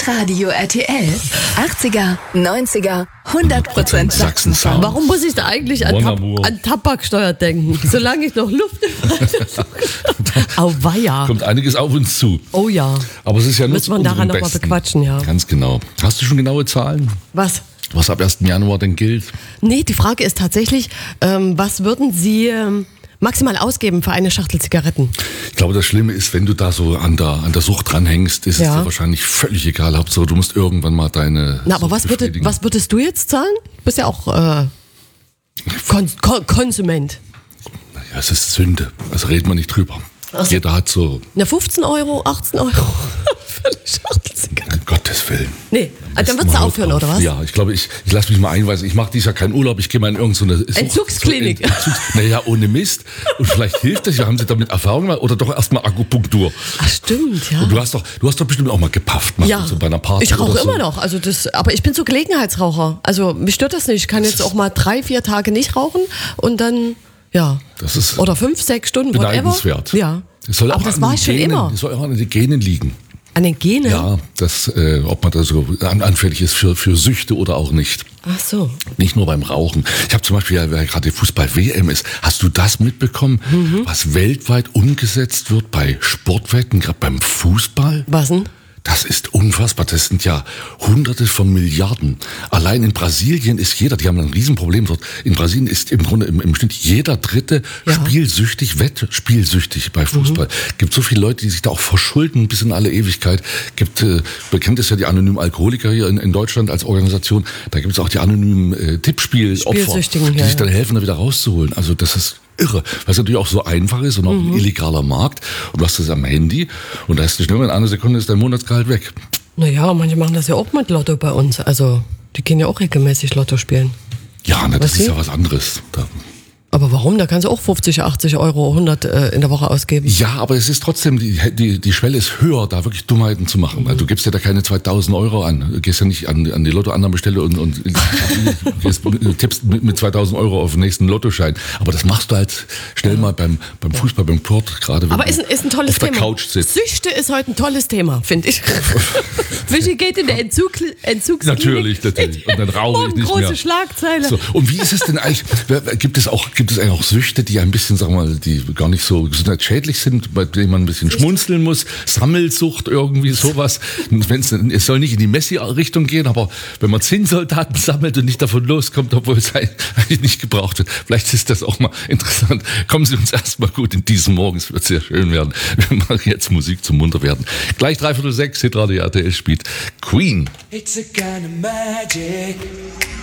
Hitradio RTL 80er, 90er, 100% Sachsen-Sound. Warum muss ich da eigentlich an Tabaksteuer denken? Solange ich noch Luft im Atem. Auweia. Kommt einiges auf uns zu. Oh ja. Aber es ist ja nur müssen wir daran noch mal bequatschen, ja. Ganz genau. Hast du schon genaue Zahlen? Was ab 1. Januar denn gilt? Nee, die Frage ist tatsächlich, was würden Sie maximal ausgeben für eine Schachtel Zigaretten? Ich glaube, das Schlimme ist, wenn du da so an der Sucht dranhängst, ist es dir wahrscheinlich völlig egal. Hauptsache, du musst irgendwann mal deine Na, aber was würdest du jetzt zahlen? Du bist ja auch Konsument. Naja, es ist Sünde. Also reden wir nicht drüber. So. Jeder hat so... Na, 15 Euro, 18 Euro für eine Schachtel Zigaretten. Um Gottes Willen. Nee, dann würdest du aufhören, oder was? Ja, ich glaube, ich lasse mich mal einweisen. Ich mache dieses Jahr keinen Urlaub, ich gehe mal in irgendeine Entzugsklinik. Naja, ohne Mist. Und vielleicht hilft das ja, haben Sie damit Erfahrung gemacht? Oder doch erstmal Akupunktur? Ach, stimmt, ja. Und du hast doch bestimmt auch mal gepafft, ja. So bei einer Party. Ich rauche so. immer noch. Also aber ich bin so Gelegenheitsraucher. Also mich stört das nicht. Ich kann jetzt auch mal 3-4 Tage nicht rauchen und dann, ja. Das ist oder 5-6 Stunden, beneidenswert. Ja. Aber das war schon immer. Das soll auch an den Genen liegen. An den Genen? Ja, ob man da so anfällig ist für Süchte oder auch nicht. Ach so. Nicht nur beim Rauchen. Ich habe zum Beispiel, weil gerade Fußball-WM ist, hast du das mitbekommen, was weltweit umgesetzt wird bei Sportwetten, gerade beim Fußball? Was denn? Das ist unfassbar. Das sind ja Hunderte von Milliarden. Allein in Brasilien ist die haben ein Riesenproblem dort. In Brasilien ist im Grunde im Schnitt jeder Dritte wettspielsüchtig bei Fußball. Gibt so viele Leute, die sich da auch verschulden bis in alle Ewigkeit. Bekannt ist ja die anonymen Alkoholiker hier in Deutschland als Organisation. Da gibt es auch die anonymen Tippspielopfer, die sich dann helfen, da wieder rauszuholen. Also das ist irre, weil es natürlich auch so einfach ist und auch ein illegaler Markt. Und du hast das am Handy und da ist schnell in einer Sekunde ist dein Monatsgehalt weg. Naja, manche machen das ja auch mit Lotto bei uns. Also die gehen ja auch regelmäßig Lotto spielen. Ja, das ist ja was anderes. Aber warum? Da kannst du auch 50, 80 Euro, 100 in der Woche ausgeben. Ja, aber es ist trotzdem, die Schwelle ist höher, da wirklich Dummheiten zu machen. Also du gibst ja da keine 2000 Euro an. Du gehst ja nicht an die Lottoannahmestelle und tippst mit 2000 Euro auf den nächsten Lottoschein. Aber das machst du halt schnell mal beim Fußball, beim Sport, gerade wenn aber ist ein tolles auf der Thema. Couch sitzt. Süchte ist heute ein tolles Thema, finde ich. Wie geht in der Entzugsklinik? Natürlich. Und dann rauche ich nicht große mehr. Schlagzeile. So. Und wie ist es denn eigentlich, gibt es eigentlich auch Süchte, die ein bisschen, sagen wir mal, die gar nicht so gesundheitsschädlich sind, bei denen man ein bisschen schmunzeln muss? Sammelsucht, irgendwie sowas. Es soll nicht in die Messi-Richtung gehen, aber wenn man Zinnsoldaten sammelt und nicht davon loskommt, obwohl es eigentlich nicht gebraucht wird, vielleicht ist das auch mal interessant. Kommen Sie uns erstmal gut in diesen Morgen, es wird sehr schön werden. Wir machen jetzt Musik zum Munterwerden. Gleich 5:45, Hitradio RTL spielt Queen. It's a kind of magic.